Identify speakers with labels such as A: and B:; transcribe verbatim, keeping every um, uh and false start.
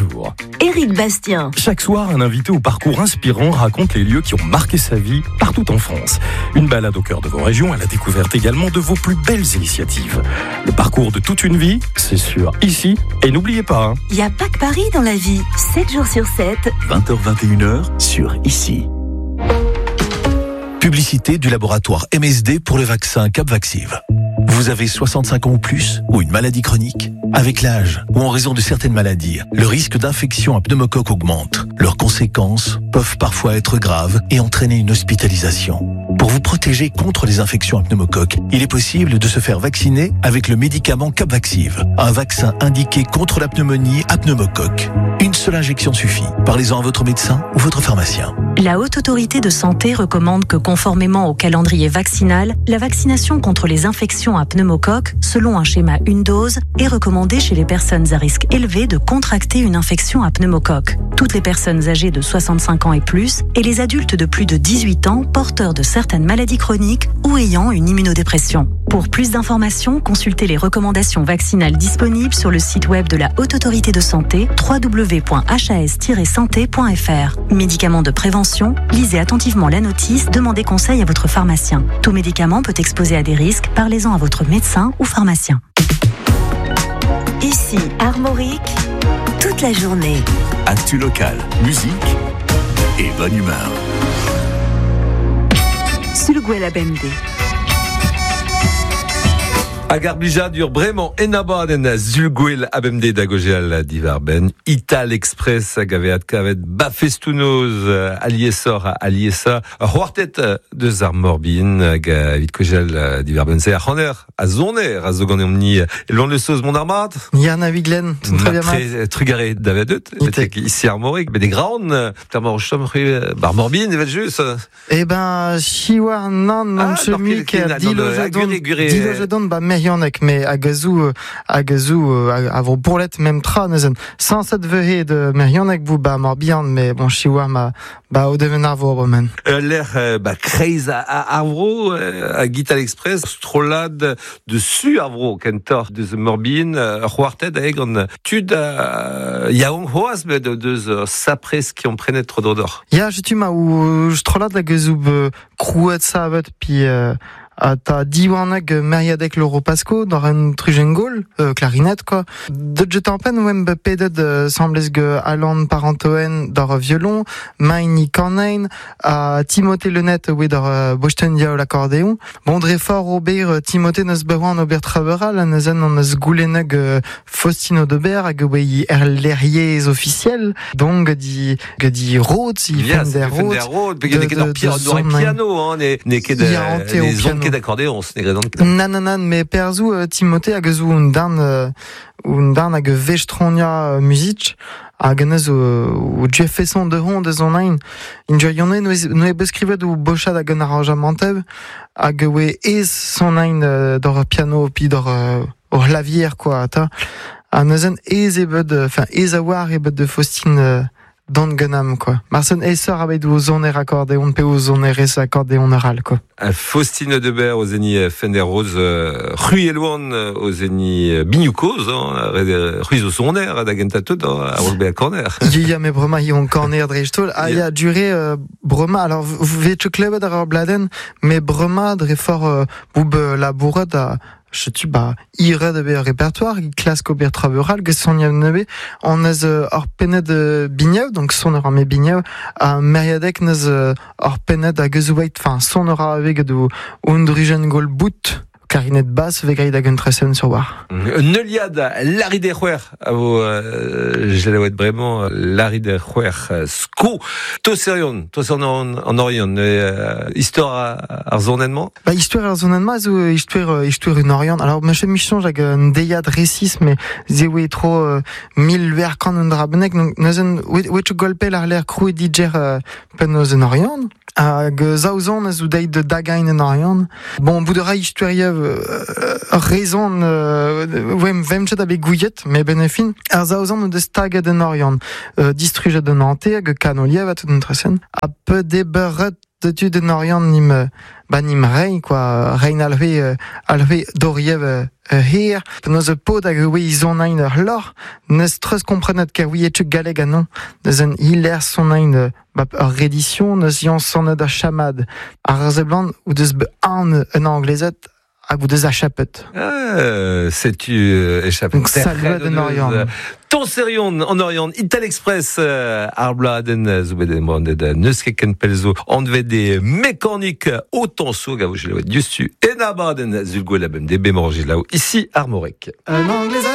A: jour.
B: Éric Bastien.
A: Chaque soir, un invité au parcours inspirant raconte les lieux qui ont marqué sa vie partout en France. Une balade au cœur de vos régions à la découverte également de vos plus belles initiatives. Le parcours de toute une vie, c'est sur Ici. Et n'oubliez pas, hein,
B: Il n'y a pas que Paris dans la vie. sept jours sur sept.
C: vingt heures vingt et une heures sur Ici. Publicité du laboratoire M S D pour le vaccin Capvaxive. Vous avez soixante-cinq ans ou plus ou une maladie chronique? Avec l'âge ou en raison de certaines maladies, le risque d'infection à pneumocoque augmente. Leurs conséquences peuvent parfois être graves et entraîner une hospitalisation. Pour vous protéger contre les infections à pneumocoque, il est possible de se faire vacciner avec le médicament Capvaxive, un vaccin indiqué contre la pneumonie à pneumocoque. Une seule injection suffit. Parlez-en à votre médecin ou votre pharmacien.
D: La Haute Autorité de Santé recommande que, conformément au calendrier vaccinal, la vaccination contre les infections à pneumocoque, selon un schéma une dose, est recommandée chez les personnes à risque élevé de contracter une infection à pneumocoque. Toutes les personnes âgées de soixante-cinq ans et plus et les adultes de plus de dix-huit ans porteurs de certaines maladies chroniques ou ayant une immunodépression. Pour plus d'informations, consultez les recommandations vaccinales disponibles sur le site web de la Haute Autorité de Santé w w w point h a s tiret santé point f r. Médicaments de prévention, lisez attentivement la notice, demandez conseil à votre pharmacien. Tout médicament peut exposer à des risques, parlez-en à votre médecin ou pharmacien.
B: Ici, Armorique, toute la journée.
C: Actu local, musique et bonne humeur.
B: Sulguel Abende.
E: Agar blija dur bremañ enabadenn Zulgouel abemde da gojal divarben. Ital Express agaveat kavet bafestounoz aliesor a aliesa. C'hoartet deus ar morbin hag evit gojal divarben se ar c'haner a zoner a zo gant emni elon le soz mont ar mat.
F: Yarn a viglen, très bien mat.
E: Trugare davedet, petek ici ar morik, bet de graon, termor chom bar morbin evet jus.
F: Eh ben, chiwar nan nan chemik dilojadon ba merionek, mais a gazou, a gazou, a vos pourlet même tra, nezen. Sans cette vehe de merionek bou ba morbihan, mais bon, chiwar ma, ba o deven ar vor omen.
E: L'air, ba kreiz a avro, a Gital Express, strolad de su avro, kentor, de ze morbin, c'hoartet a egon, tud a yaong hoaz, bet de sapres qui ont prenet trop d'odor.
F: Ya, je tu ma ou strolad a gazou krouet savet, puis a ta diwanag meriadek l'Europasco dans un trujengol, euh, clarinette quoi. De je t'empen ouem be pedet euh, sembles ge Alan Parentoen dans violon, Maini Cornein, à Timothée Lenet oui dans euh, Boston dia l'accordéon. Bon dre fort Robert euh, Timothée nos bewan Aubert Traveral, nezen on nos goulenag euh, Faustino Deber hag oui er l'erriers officiel. Donc di ge di Rhodes, il fait des Rhodes.
E: Il y a des piano hein, ne ne que de d'accordéon, c'est des
F: nan nan nan mais perzou uh, Timothée hag zo un dan uh, un dan hag vechtronia uh, music hag anez o jefferson de hon de zon ein in joyone no e beskrivet o bochad hag an arrangementev hag we ez son ein uh, d'or piano pi d'or uh, or lavier quoi ta anezen ez ebet enfin ez a war ebet de Faustine uh, Don Gunham, quoi. Marson Esser avait au zoner accordéon, pe au zoner es accordéon oral, quoi.
E: Faustine Debert aux zéni Fender Rose, Rue Elouan aux zéni Bignoucos, Rue au zoner, d'Agentato, à Rolbert Corner.
F: Il y a mes brema, y ont corner drejtol. Ah, il y a duré, brema. Alors, vous vêtez club d'Arab Bladen, mais brema, drefort, boub la bourrade à, je tu bah ire de répertoire classe cobert traveral que son yavnebe on a or penet de bignev donc son aura mes bignev à meriadek nez or penet à gezouait enfin son aura avec de undrigen gol boot clarinette basse vegay d'agentressen sur war.
E: Neuliad Larry Derhuer à vos je l'ai vraiment Larry Derhuer sco to serion to serion en orient histoire à zonennement.
F: Bah histoire à zonennement zo histoire histoire en orient. Alors monsieur Michon j'ai un deyad récis mais zewe trop mille vers quand on drabenek donc nazen which golpe l'air crew et D J penos en orient. Hag zaouzon a zoudeid de dagain en orient. Bon, boudera histoire raison vem vemchet abe gouillet, mais benefin ar zaouzon de staged en orient. Distruget de Nantes hag kanoliev a tout un tresen. A peu deberet de tu de Norian nim bah nim rein quoi rein alvé euh, alvé doriev euh, hier nos pod hag oui ils ont un lor ne stress comprenet que oui et tu galeg anon nous un hiler son un bah reddition nous y en son da chamade à Razebland ou de un en anglaiset à vous des achapet.
E: Ah, c'est-tu euh, échappé.
F: Donc, salut de Norian.
E: Ton serion en Orient, Ital Express, euh, Arbladen, Zoubeden, Neuskeken Pelzo, on devait des mécaniques autant so, gavou, je l'ai dit, Dieu su, Enabaden, Zulgo, la B M D, Bémorgilao, ici, Armorique.
F: Un anglais